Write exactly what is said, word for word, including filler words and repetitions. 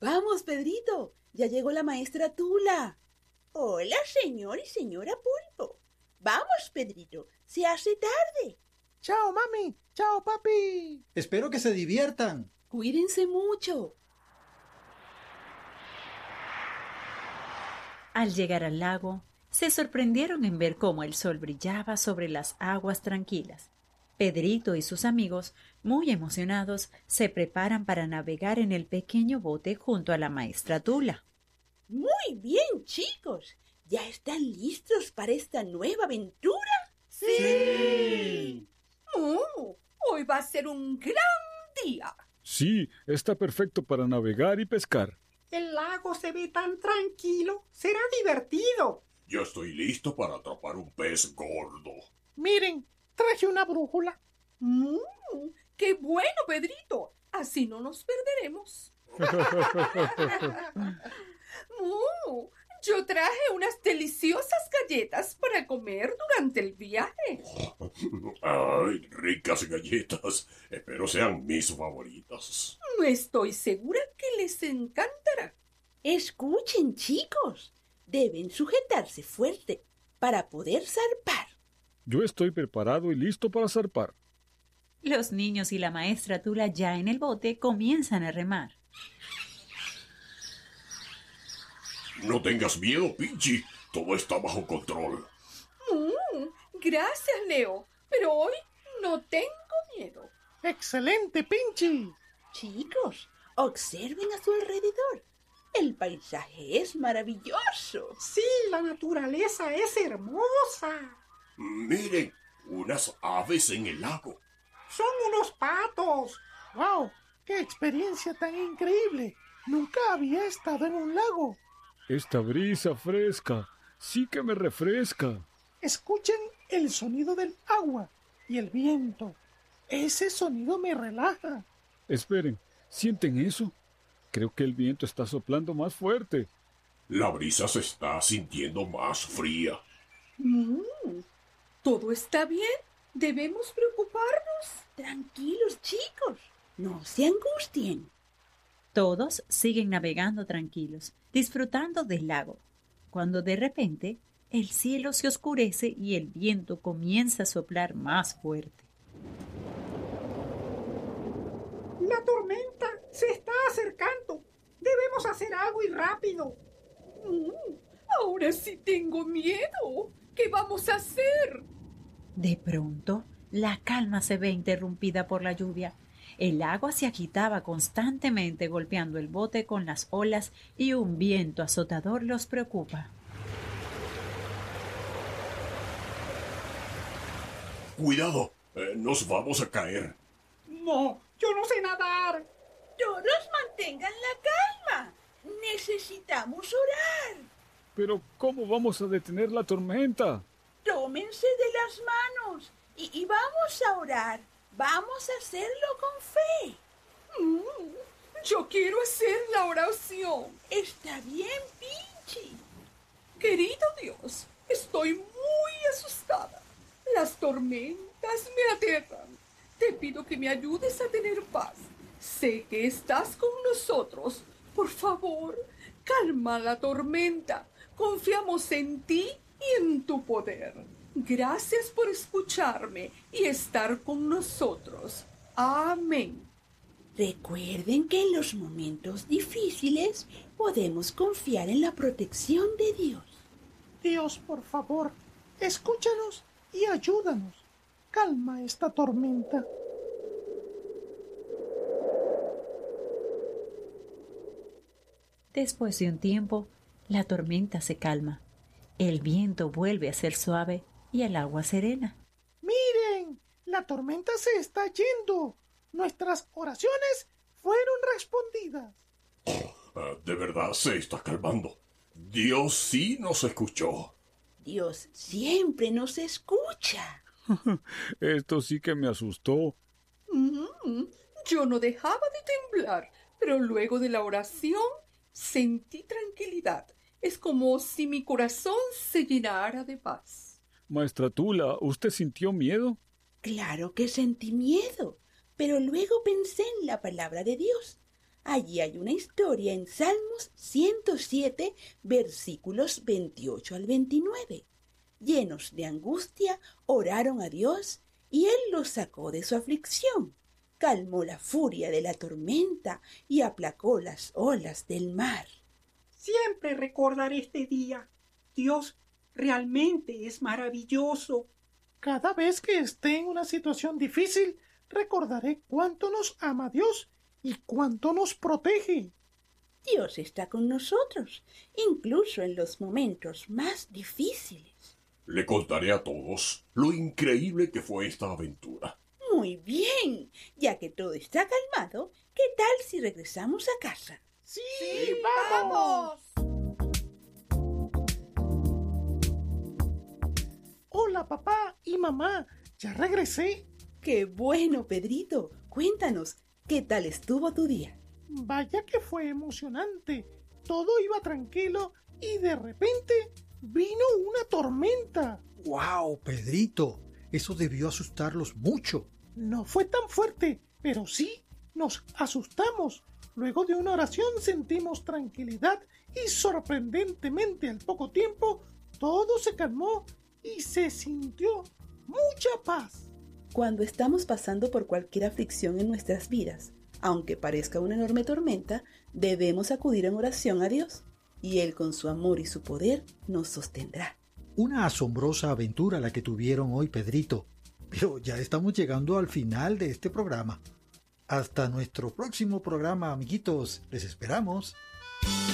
Vamos, Pedrito, ya llegó la maestra Tula. Hola, señor y señora Pulpo. Vamos, Pedrito, se hace tarde. Chao, mami. Chao, papi. Espero que se diviertan. Cuídense mucho. Al llegar al lago, se sorprendieron en ver cómo el sol brillaba sobre las aguas tranquilas. Pedrito y sus amigos, muy emocionados, se preparan para navegar en el pequeño bote junto a la maestra Tula. Muy bien, chicos. ¿Ya están listos para esta nueva aventura? ¡Sí! Oh, hoy va a ser un gran día. Sí, está perfecto para navegar y pescar. El lago se ve tan tranquilo. Será divertido. Ya estoy listo para atrapar un pez gordo. Miren, traje una brújula. Mm, ¡Qué bueno, Pedrito! Así no nos perderemos. mm, yo traje unas deliciosas galletas para comer durante el viaje. ¡Ay, ricas galletas! Espero sean mis favoritas. Estoy segura que les encantará. Escuchen, chicos. Deben sujetarse fuerte para poder zarpar. Yo estoy preparado y listo para zarpar. Los niños y la maestra Tula ya en el bote comienzan a remar. No tengas miedo, Pinchi. Todo está bajo control. Mm, gracias, Leo. Pero hoy no tengo miedo. ¡Excelente, Pinchi! Chicos, observen a su alrededor. El paisaje es maravilloso. Sí, la naturaleza es hermosa. Miren, unas aves en el lago. Son unos patos. ¡Wow! ¡Qué experiencia tan increíble! Nunca había estado en un lago. Esta brisa fresca sí que me refresca. Escuchen el sonido del agua y el viento. Ese sonido me relaja. Esperen, ¿sienten eso? Creo que el viento está soplando más fuerte. La brisa se está sintiendo más fría. Mm, ¿Todo está bien? ¿Debemos preocuparnos? Tranquilos, chicos. No se angustien. Todos siguen navegando tranquilos, disfrutando del lago, cuando de repente el cielo se oscurece y el viento comienza a soplar más fuerte. La tormenta se está acercando. Debemos hacer algo y rápido. Mm, ahora sí tengo miedo. ¿Qué vamos a hacer? De pronto, la calma se ve interrumpida por la lluvia. El agua se agitaba constantemente golpeando el bote con las olas y un viento azotador los preocupa. Cuidado, eh, nos vamos a caer. No, yo no sé nadar. Todos mantengan la calma. Necesitamos orar. Pero, ¿cómo vamos a detener la tormenta? Tómense de las manos y, y vamos a orar. Vamos a hacerlo con fe. Mm, yo quiero hacer la oración. Está bien, Pinchi. Querido Dios, estoy muy asustada. Las tormentas me aterran. Te pido que me ayudes a tener paz. Sé que estás con nosotros. Por favor, calma la tormenta. Confiamos en ti y en tu poder. Gracias por escucharme y estar con nosotros. Amén. Recuerden que en los momentos difíciles podemos confiar en la protección de Dios. Dios, por favor, escúchanos y ayúdanos. Calma esta tormenta. Después de un tiempo, la tormenta se calma. El viento vuelve a ser suave y el agua serena. ¡Miren! La tormenta se está yendo. Nuestras oraciones fueron respondidas. Uh, de verdad se está calmando. Dios sí nos escuchó. Dios siempre nos escucha. Esto sí que me asustó. Mm, yo no dejaba de temblar, pero luego de la oración sentí tranquilidad. Es como si mi corazón se llenara de paz. Maestra Tula, ¿usted sintió miedo? Claro que sentí miedo, pero luego pensé en la palabra de Dios. Allí hay una historia en Salmos ciento siete, versículos veintiocho al veintinueve. Llenos de angustia, oraron a Dios y Él los sacó de su aflicción. Calmó la furia de la tormenta y aplacó las olas del mar. Siempre recordaré este día. Dios realmente es maravilloso. Cada vez que esté en una situación difícil, recordaré cuánto nos ama Dios y cuánto nos protege. Dios está con nosotros, incluso en los momentos más difíciles. Le contaré a todos lo increíble que fue esta aventura. Muy bien, ya que todo está calmado, ¿qué tal si regresamos a casa? ¡Sí, sí vamos! Hola, papá y mamá, ya regresé. ¡Qué bueno, Pedrito! Cuéntanos, ¿qué tal estuvo tu día? Vaya que fue emocionante. Todo iba tranquilo y de repente vino una tormenta. ¡Guau, Pedrito! Eso debió asustarlos mucho. No fue tan fuerte, pero sí nos asustamos. Luego de una oración sentimos tranquilidad y sorprendentemente al poco tiempo todo se calmó y se sintió mucha paz. Cuando estamos pasando por cualquier aflicción en nuestras vidas, aunque parezca una enorme tormenta, debemos acudir en oración a Dios, y Él con su amor y su poder nos sostendrá. Una asombrosa aventura la que tuvieron hoy, Pedrito. Pero ya estamos llegando al final de este programa. Hasta nuestro próximo programa, amiguitos. Les esperamos.